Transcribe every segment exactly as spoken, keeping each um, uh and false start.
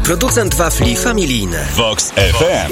Producent wafli familijne. Vox F M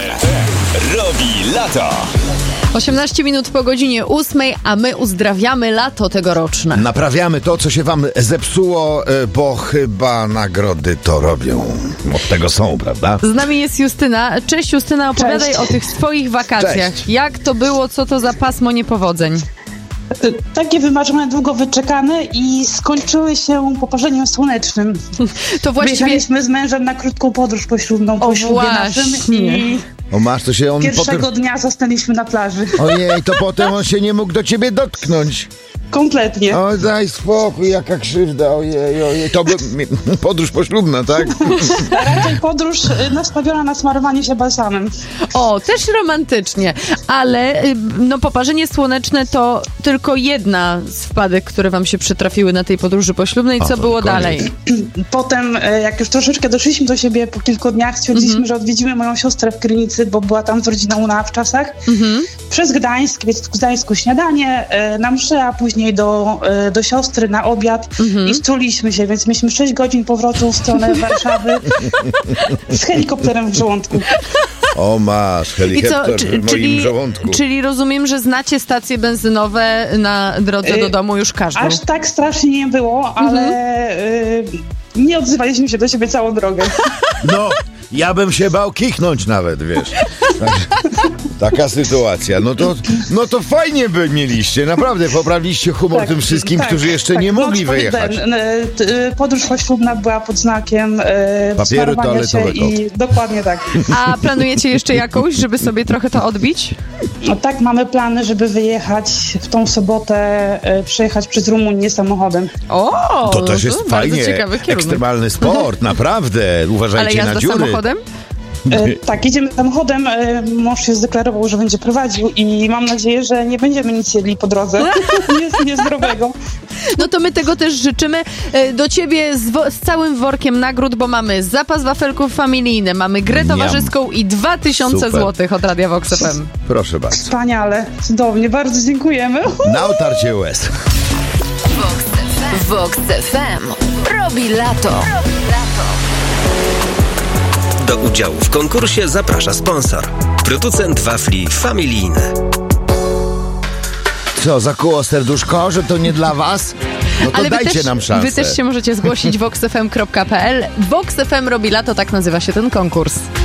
robi lato. osiemnaście minut po godzinie ósmej, a my uzdrawiamy lato tegoroczne. Naprawiamy to, co się wam zepsuło, bo chyba nagrody to robią. Od tego są, prawda? Z nami jest Justyna. Cześć Justyna, opowiadaj Cześć. o tych swoich wakacjach. Cześć. Jak to było, co to za pasmo niepowodzeń? Takie wymarzone, długo wyczekane i skończyły się poparzeniem słonecznym. To właściwie... Wyjechaliśmy z mężem na krótką podróż poślubną po O, ślubie naszym właśnie. i O masz, to się on pierwszego potem... dnia zostaliśmy na plaży. Ojej, to potem on się nie mógł do ciebie dotknąć. Kompletnie. O, daj spokój, jaka krzywda, ojej, ojej. To by... podróż poślubna, tak? A raczej podróż y, nastawiona na smarowanie się balsamem. O, też romantycznie, ale y, no poparzenie słoneczne to tylko jedna z wpadek, które wam się przytrafiły na tej podróży poślubnej. Co to było koniec. dalej? Potem, y, jak już troszeczkę doszliśmy do siebie po kilku dniach, stwierdziliśmy, Mhm. że odwiedzimy moją siostrę w Krynicy, bo była tam z rodziną na wczasach. Mhm. Przez Gdańsk, więc w Gdańsku śniadanie, y, na mszę, a później do, y, do siostry na obiad Mhm. i wczuliśmy się, więc mieliśmy sześć godzin powrotu w stronę Warszawy z helikopterem w żołądku. O masz, I helikopter co, czy, w moim czyli, żołądku. czyli rozumiem, że znacie stacje benzynowe na drodze do domu już każdą. Aż tak strasznie nie było, ale y, nie odzywaliśmy się do siebie całą drogę. No, ja bym się bał kichnąć nawet, wiesz. Także, taka sytuacja. No to, no to fajnie by mieliście, naprawdę. Poprawiliście humor Tak, tym wszystkim, tak, którzy jeszcze tak. nie mogli No, wyjechać. ten, y, t- y, podróż poślubna była pod znakiem y, Papieru smarowania się toaletowego. i dokładnie tak. A planujecie jeszcze jakąś, żeby sobie trochę to odbić? No tak, mamy plany, żeby wyjechać w tą sobotę, y, przejechać przez Rumunię samochodem. O, To też jest bardzo fajnie. ciekawy kierunek. Ekstremalny sport, naprawdę. Ale Uważajcie na jazda dziury. samochodem? Y, tak, jedziemy samochodem, y, mąż się zdeklarował, że będzie prowadził i mam nadzieję, że nie będziemy nic jedli po drodze. Nic niezdrowego. No to my tego też życzymy. E, Do ciebie z, wo- z całym workiem nagród, bo mamy zapas wafelków familijne, mamy grę Miam. towarzyską i dwa tysiące Super. złotych od Radia Vox F M. Proszę bardzo. Wspaniale, cudownie, bardzo dziękujemy. Na otarcie łez. Vox F M robi lato. Do udziału w konkursie zaprasza sponsor. Producent wafli familijne. Co, zakuło serduszko, że to nie dla was? No to Ale wy dajcie też, nam szansę. wy też się możecie zgłosić vox f m kropka p l. Vox F M robi lato, tak nazywa się ten konkurs.